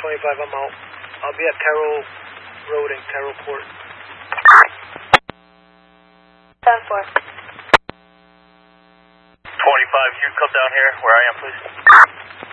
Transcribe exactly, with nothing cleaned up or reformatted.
twenty-five, I'm out. I'll be at Carroll Road and Carroll Court. ten four. twenty-five, you come down here where I am, please.